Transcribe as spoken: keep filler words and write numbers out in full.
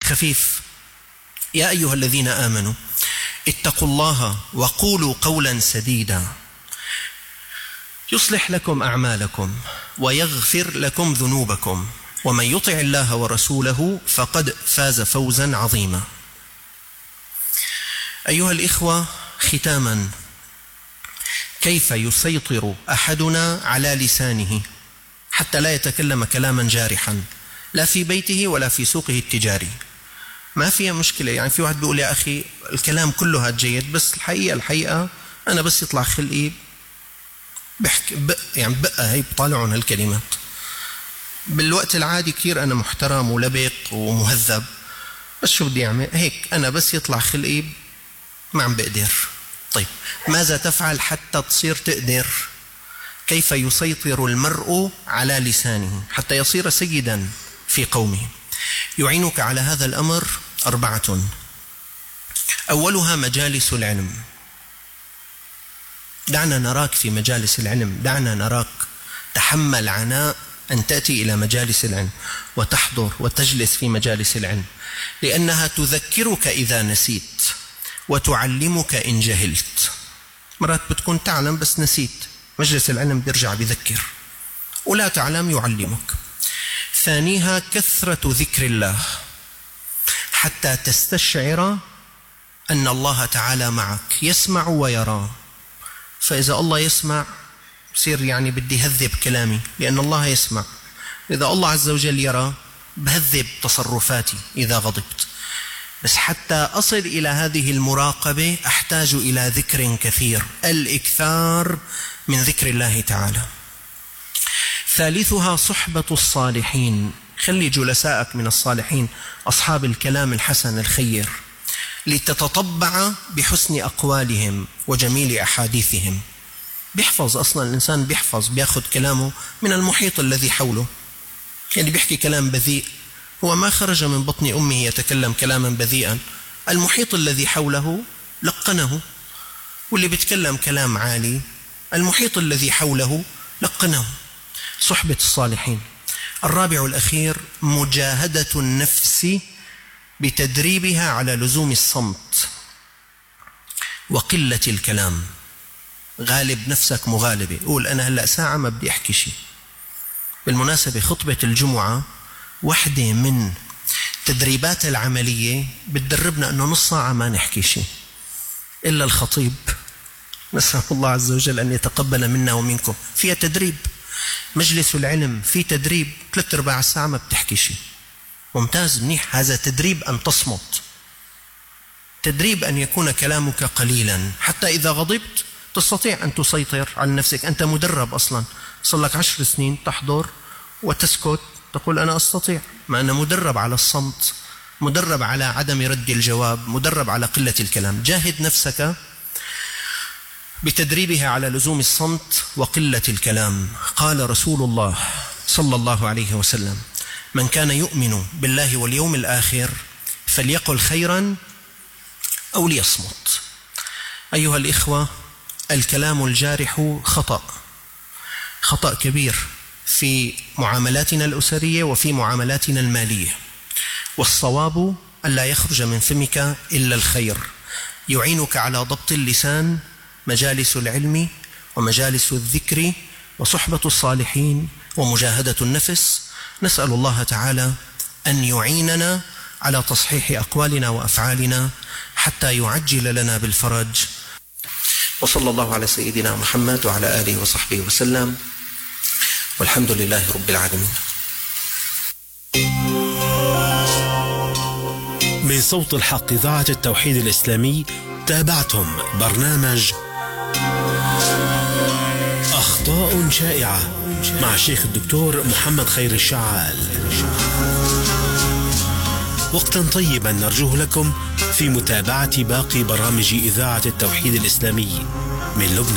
خفيف. يا أيها الذين آمنوا اتقوا الله وقولوا قولا سديدا يصلح لكم أعمالكم ويغفر لكم ذنوبكم ومن يطع الله ورسوله فقد فاز فوزا عظيما. أيها الإخوة، ختاما، كيف يسيطر أحدنا على لسانه حتى لا يتكلم كلاما جارحا لا في بيته ولا في سوقه التجاري؟ ما فيها مشكلة. يعني في واحد بيقول يا أخي الكلام كله هاد جيد، بس الحقيقة الحقيقة أنا بس يطلع خلقي بحكي بق يعني بقى هي بطالعون هالكلمات. بالوقت العادي كثير أنا محترم ولبق ومهذب، بس شو بدي أعمل هيك أنا بس يطلع خلقي ما عم بقدر. طيب ماذا تفعل حتى تصير تقدر؟ كيف يسيطر المرء على لسانه حتى يصير سيدا في قومه؟ يعينك على هذا الأمر أربعة. أولها مجالس العلم. دعنا نراك في مجالس العلم، دعنا نراك تحمل عناء أن تأتي إلى مجالس العلم وتحضر وتجلس في مجالس العلم، لأنها تذكرك إذا نسيت وتعلمك إن جهلت. مرات بتكون تعلم بس نسيت، مجلس العلم بيرجع بيذكر، ولا تعلم يعلمك. ثانيها كثرة ذكر الله حتى تستشعر أن الله تعالى معك، يسمع ويرى. فإذا الله يسمع بصير يعني بدي هذب كلامي لأن الله يسمع. إذا الله عز وجل يرى بهذب تصرفاتي إذا غضبت. بس حتى أصل إلى هذه المراقبة أحتاج إلى ذكر كثير، الإكثار من ذكر الله تعالى. ثالثها صحبة الصالحين. خلي جلسائك من الصالحين، أصحاب الكلام الحسن الخير، لتتطبع بحسن أقوالهم وجميل أحاديثهم. بيحفظ أصلا الإنسان، بيحفظ بياخد كلامه من المحيط الذي حوله. يعني بيحكي كلام بذيء، هو ما خرج من بطن أمه يتكلم كلاما بذيئا، المحيط الذي حوله لقنه. واللي بيتكلم كلام عالي المحيط الذي حوله لقنه. صحبة الصالحين. الرابع الأخير مجاهدة النفس بتدريبها على لزوم الصمت وقلة الكلام. غالب نفسك مغالبة، قول أنا هلأ ساعة ما بدي أحكي شيء. بالمناسبة خطبة الجمعة واحدة من تدريبات العملية بتدربنا أنه نص ساعة ما نحكي شيء إلا الخطيب، نسأل الله عز وجل أن يتقبل منا ومنكم. فيها تدريب. مجلس العلم في تدريب، ثلاث أرباع الساعة ما بتحكي شيء. ممتاز، منيح. هذا تدريب أن تصمت، تدريب أن يكون كلامك قليلا حتى إذا غضبت تستطيع أن تسيطر على نفسك. أنت مدرب أصلا، صار لك عشر سنين تحضر وتسكت، تقول أنا أستطيع. ما أنا مدرب على الصمت، مدرب على عدم رد الجواب، مدرب على قلة الكلام. جاهد نفسك بتدريبها على لزوم الصمت وقلة الكلام. قال رسول الله صلى الله عليه وسلم: من كان يؤمن بالله واليوم الآخر فليقل خيرا أو ليصمت. أيها الإخوة، الكلام الجارح خطأ، خطأ كبير في معاملاتنا الأسرية وفي معاملاتنا المالية، والصواب ألا يخرج من فمك إلا الخير. يعينك على ضبط اللسان مجالس العلم ومجالس الذكر وصحبة الصالحين ومجاهدة النفس. نسأل الله تعالى أن يعيننا على تصحيح أقوالنا وأفعالنا حتى يعجل لنا بالفرج. وصلى الله على سيدنا محمد وعلى آله وصحبه وسلم، والحمد لله رب العالمين. من صوت الحق إذاعة التوحيد الإسلامي تابعتم برنامج أخطاء شائعة مع الشيخ الدكتور محمد خير الشعال. وقتا طيبا نرجوه لكم في متابعة باقي برامج إذاعة التوحيد الإسلامي من لبنان.